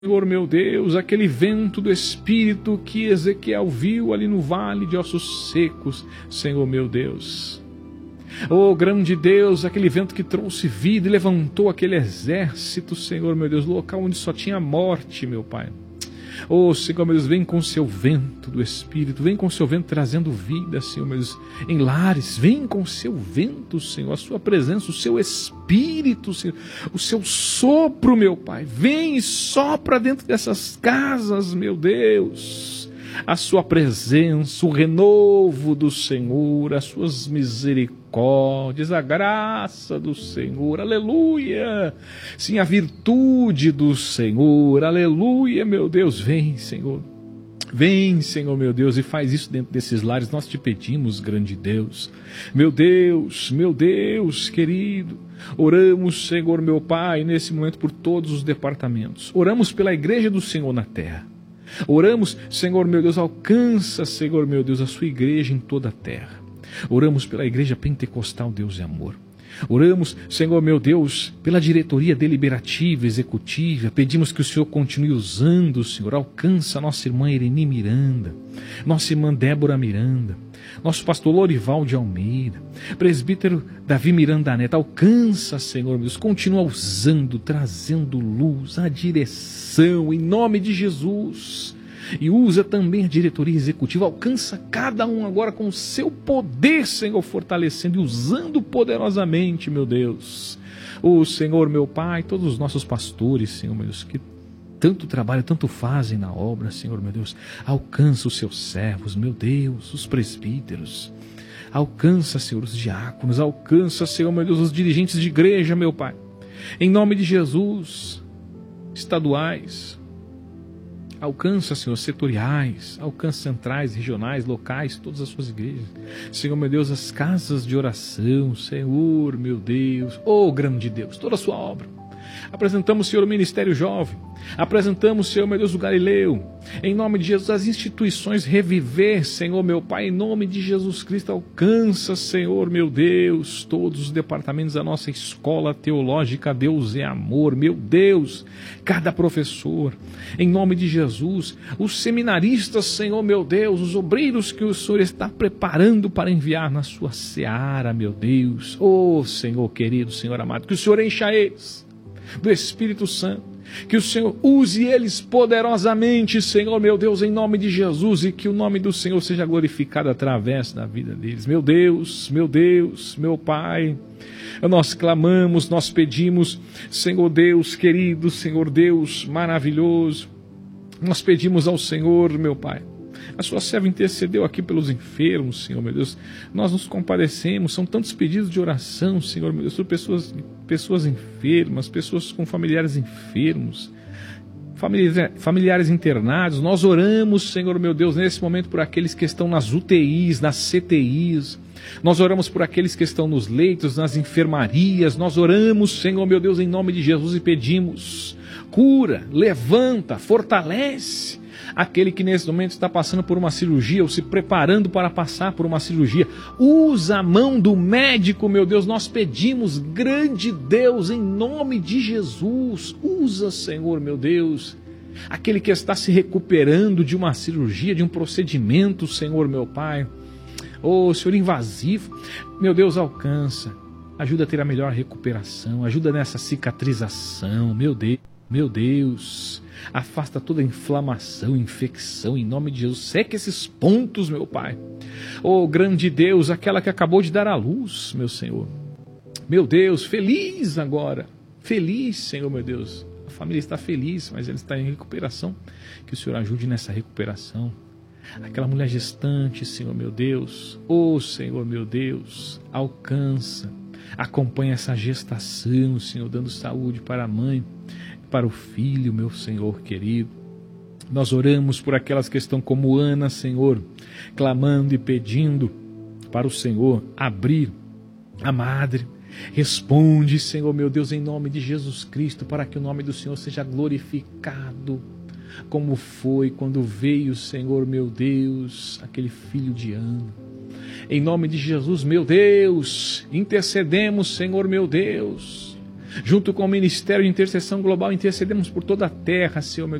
Senhor meu Deus, aquele vento do Espírito que Ezequiel viu ali no vale de ossos secos, Senhor meu Deus. Oh, grande Deus, aquele vento que trouxe vida e levantou aquele exército, Senhor meu Deus, local onde só tinha morte, meu Pai. Oh, Senhor meu Deus, vem com o seu vento do Espírito, vem com o seu vento trazendo vida, Senhor meu Deus, em lares, vem com o seu vento, Senhor, a sua presença, o seu Espírito, Senhor, o seu sopro, meu Pai, vem e sopra dentro dessas casas, meu Deus, a sua presença, o renovo do Senhor, as suas misericórdias, a graça do Senhor, aleluia, sim, a virtude do Senhor, aleluia, meu Deus, vem, Senhor, meu Deus, e faz isso dentro desses lares, nós te pedimos, grande Deus, meu Deus, querido, oramos, Senhor, meu Pai, nesse momento por todos os departamentos, oramos pela igreja do Senhor na terra, oramos, Senhor meu Deus, alcança, Senhor meu Deus, a sua igreja em toda a terra. Oramos pela igreja pentecostal Deus e Amor. Oramos, Senhor meu Deus, pela diretoria deliberativa, executiva. Pedimos que o Senhor continue usando, Senhor. Alcança a nossa irmã Irene Miranda, nossa irmã Débora Miranda, nosso pastor Lorival de Almeida, presbítero Davi Miranda Neto. Alcança, Senhor meu Deus, continua usando, trazendo luz, a direção, em nome de Jesus. E usa também a diretoria executiva, alcança cada um agora com o seu poder, Senhor, fortalecendo e usando poderosamente, meu Deus. O Senhor, meu Pai, todos os nossos pastores, Senhor, meu Deus, que tanto trabalham, tanto fazem na obra, Senhor, meu Deus, alcança os seus servos, meu Deus, os presbíteros, alcança, Senhor, os diáconos, alcança, Senhor, meu Deus, os dirigentes de igreja, meu Pai, em nome de Jesus, estaduais, alcança, Senhor, setoriais, alcança centrais, regionais, locais, todas as suas igrejas. Senhor, meu Deus, as casas de oração, Senhor, meu Deus, oh grande Deus, toda a sua obra. Apresentamos, Senhor, o Ministério Jovem. Apresentamos, Senhor, meu Deus, o Galileu. Em nome de Jesus, as instituições reviver, Senhor, meu Pai, em nome de Jesus Cristo, alcança, Senhor, meu Deus, todos os departamentos da nossa escola teológica, Deus é Amor, meu Deus, cada professor, em nome de Jesus, os seminaristas, Senhor, meu Deus, os obreiros que o Senhor está preparando para enviar na sua seara, meu Deus, oh, Senhor querido, Senhor amado, que o Senhor encha eles do Espírito Santo, que o Senhor use eles poderosamente, Senhor, meu Deus, em nome de Jesus, e que o nome do Senhor seja glorificado através da vida deles. Meu Deus, meu Pai, nós clamamos, nós pedimos, Senhor Deus querido, Senhor Deus maravilhoso, nós pedimos ao Senhor, meu Pai. A sua serva intercedeu aqui pelos enfermos, Senhor, meu Deus. Nós nos compadecemos, são tantos pedidos de oração, Senhor, meu Deus, por pessoas enfermas, pessoas com familiares enfermos, familiares internados. Nós oramos, Senhor, meu Deus, nesse momento por aqueles que estão nas UTIs, nas CTIs. Nós oramos por aqueles que estão nos leitos, nas enfermarias. Nós oramos, Senhor, meu Deus, em nome de Jesus e pedimos: cura, levanta, fortalece aquele que nesse momento está passando por uma cirurgia ou se preparando para passar por uma cirurgia. Usa a mão do médico, meu Deus, nós pedimos, grande Deus, em nome de Jesus. Usa, Senhor, meu Deus, aquele que está se recuperando de uma cirurgia, de um procedimento, Senhor, meu Pai. Oh, Senhor invasivo, meu Deus, alcança, ajuda a ter a melhor recuperação, ajuda nessa cicatrização, meu Deus, afasta toda inflamação, infecção, em nome de Jesus, seca esses pontos, meu Pai. Oh, grande Deus, aquela que acabou de dar à luz, meu Senhor, meu Deus, feliz agora, feliz, Senhor, meu Deus, a família está feliz, mas ela está em recuperação, que o Senhor ajude nessa recuperação. Aquela mulher gestante, Senhor, meu Deus, oh, Senhor, meu Deus, alcança, acompanha essa gestação, Senhor, dando saúde para a mãe, para o filho, meu Senhor querido. Nós oramos por aquelas que estão como Ana, Senhor, clamando e pedindo para o Senhor abrir a madre. Responde, Senhor, meu Deus, em nome de Jesus Cristo, para que o nome do Senhor seja glorificado, como foi quando veio, Senhor, meu Deus, aquele filho de Ana. Em nome de Jesus, meu Deus, intercedemos, Senhor, meu Deus, Junto com o Ministério de Intercessão Global, intercedemos por toda a terra, Senhor, meu